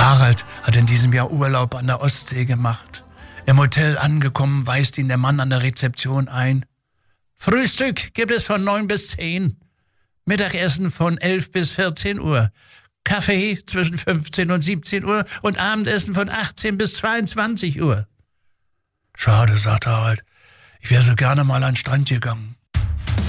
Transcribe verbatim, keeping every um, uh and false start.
Harald hat in diesem Jahr Urlaub an der Ostsee gemacht. Im Hotel angekommen, weist ihn der Mann an der Rezeption ein. Frühstück gibt es von neun bis zehn. Mittagessen von elf bis vierzehn Uhr. Kaffee zwischen fünfzehn und siebzehn Uhr und Abendessen von achtzehn bis zweiundzwanzig Uhr. Schade, sagt Harald. Ich wäre so gerne mal an den Strand gegangen.